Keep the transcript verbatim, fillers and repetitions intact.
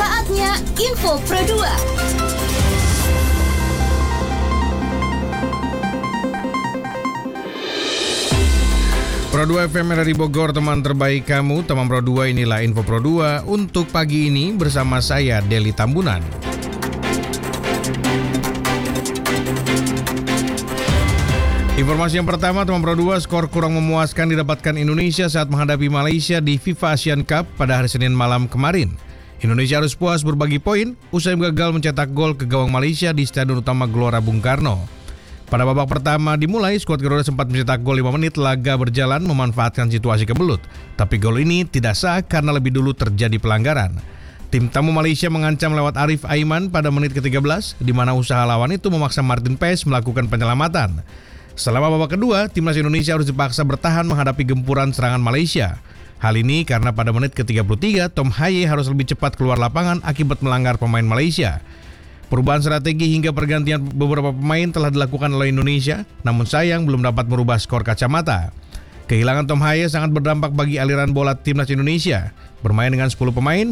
Saatnya Info Pro dua. Pro dua F M dari Bogor, teman terbaik kamu. Teman Pro dua, inilah Info Pro dua untuk pagi ini bersama saya, Deli Tambunan. Informasi yang pertama, teman Pro dua, skor kurang memuaskan didapatkan Indonesia saat menghadapi Malaysia di FIFA Asian Cup pada hari Senin malam kemarin. Indonesia harus puas berbagi poin usai gagal mencetak gol ke gawang Malaysia di Stadion Utama Gelora Bung Karno. Pada babak pertama dimulai, skuad Garuda sempat mencetak gol lima menit laga berjalan memanfaatkan situasi kebelut. Tapi gol ini tidak sah karena lebih dulu terjadi pelanggaran. Tim tamu Malaysia mengancam lewat Arif Aiman pada menit ke tiga belas, di mana usaha lawan itu memaksa Martin Paes melakukan penyelamatan. Selama babak kedua, timnas Indonesia harus dipaksa bertahan menghadapi gempuran serangan Malaysia. Hal ini karena pada menit ke tiga puluh tiga, Tom Haye harus lebih cepat keluar lapangan akibat melanggar pemain Malaysia. Perubahan strategi hingga pergantian beberapa pemain telah dilakukan oleh Indonesia, namun sayang belum dapat merubah skor kacamata. Kehilangan Tom Haye sangat berdampak bagi aliran bola timnas Indonesia. Bermain dengan sepuluh pemain,